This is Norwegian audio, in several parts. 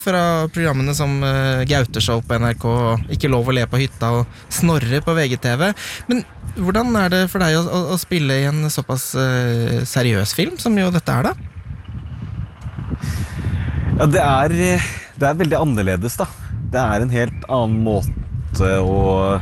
fra programmene som Gauteshow på NRK, Ikke lov å le på hytta og Snorre på VGTV. Men hvordan det for deg å spille i en såpass seriøs film som jo dette da? Ja, det er veldig annerledes da. Det en helt annen måte å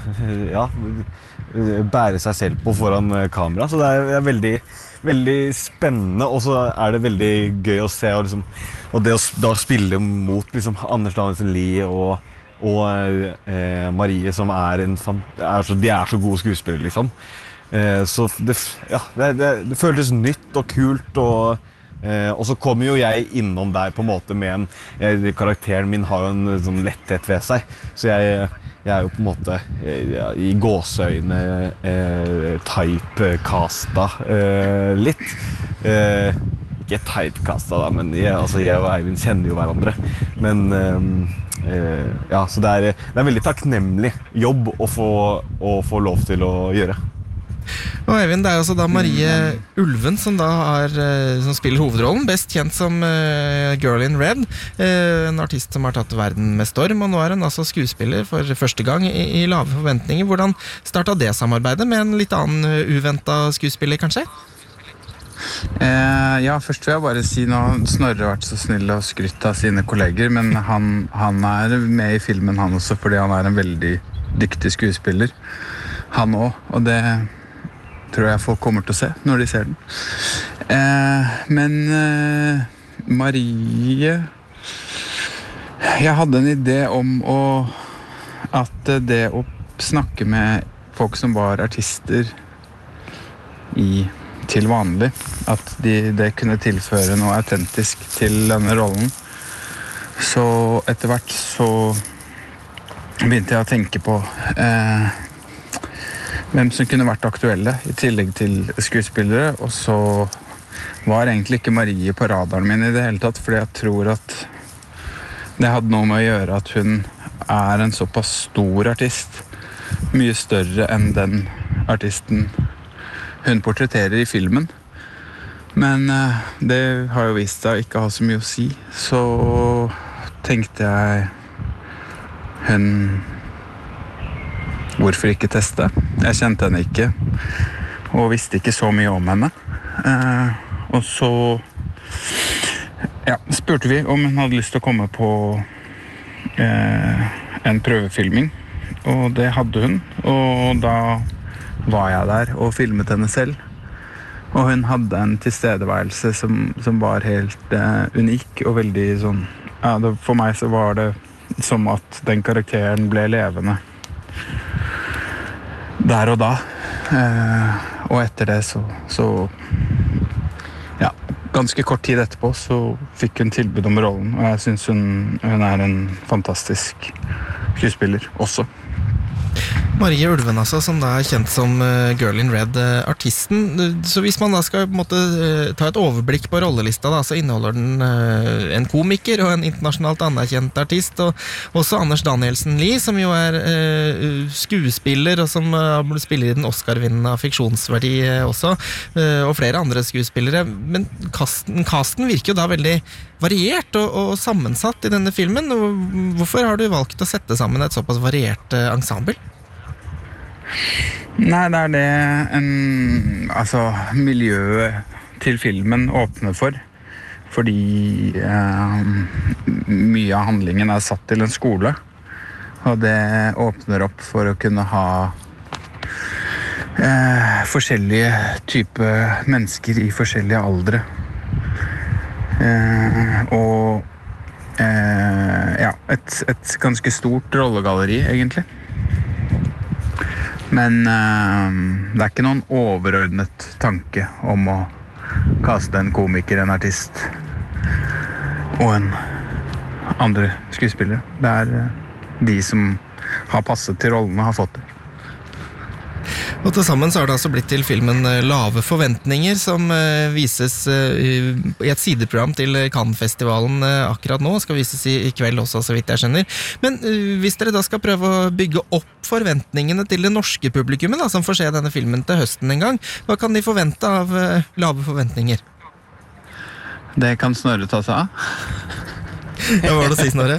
bære seg selv på foran kamera. Så det er veldig, veldig spennende, og så det veldig gøy å se og det å da spille mot liksom, Anders Danielsen Lie og Marie, som de så gode skuespillere, liksom. Så det føltes nytt og kult, og så kommer jo jeg innom der på en måte med karakteren min har jo en sånn letthet ved seg, så jeg jo på en måte i gåseøyne typecasta litt. Ikke typecasta da, men jeg og Eivind kjenner jo hverandre. Men så det veldig takknemlig jobb å få lov til å gjøre. Og Eivind, det jo også da Marie Ulven som som spiller hovedrollen, best kjent som Girl in Red, en artist som har tatt verden med storm, og nå hun altså skuespiller for første gang i lave forventninger. Hvordan startet det samarbeidet med en litt annen uventet skuespiller, kanskje? Først vil jeg bare si nå, Snorre har vært så snill og skrytt av sine kolleger, men han med i filmen han også, fordi han en veldig dyktig skuespiller. Han også, og det tror jeg folk kommer til å se når de ser den. Men Marie, jeg hadde en idé om at det å snakke med folk som var artister til vanlig, at det kunne tilføre noe autentisk til denne rollen. Så etter hvert så begynte jeg å tenke på hvem som kunne vært aktuelle i tillegg til skuespillere, og så var egentlig ikke Marie på radaren min i det hele tatt, fordi jeg tror at det hadde noe med å gjøre at hun en såpass stor artist, mye større enn den artisten hun portretterer i filmen. Men det har jo vist seg å ikke ha så mye å si, så tenkte jeg hvorfor ikke teste? Jeg kjente henne ikke, og visste ikke så mye om henne. Og så spurte vi om hun hadde lyst til å komme på en prøvefilming, og det hadde hun. Og da var jeg der og filmet henne selv. Og hun hadde en tilstedeværelse som var helt unik og veldig sånn... for meg så var det som at den karakteren ble levende der og da. Og etter det så ganske kort tid etterpå så fikk hun tilbud om rollen, og jeg synes hun en fantastisk skuespiller også. Marie Ulven altså, som da kjent som Girl in Red, artisten. Så hvis man da skal på en måte ta et overblikk på rollelista da, så inneholder den en komiker og en internasjonalt anerkjent artist, og også Anders Danielsen Lie, som jo skuespiller, og som spiller i den Oscar-vinnende fiksjonsverdi også, og flere andre skuespillere. Men casten virker jo da veldig variert og sammensatt i denne filmen. Hvorfor har du valgt å sette sammen et såpass variert ensemble? Nei, det miljøet til filmen åpner for, fordi mye av handlingen satt til en skole, og det åpner opp for å kunne ha forskjellige typer mennesker i forskjellige aldre. Og et ganske stort rollegalleri, egentlig. Men det ikke noen overordnet tanke om å kaste en komiker, en artist og en andre skuespillere. Det de som har passet til rollene, har fått det. Og til sammen så har det altså blitt til filmen Lave forventninger, som vises i et sideprogram til Cannes-festivalen akkurat nå, skal vises i kveld også, så vidt jeg skjønner. Men hvis dere da skal prøve å bygge opp forventningene til det norske publikummet, da, som får se denne filmen til høsten en gang, hva kan de forvente av Lave forventninger? Det kan Snorre ta seg av. Hva var det å si, Snorre?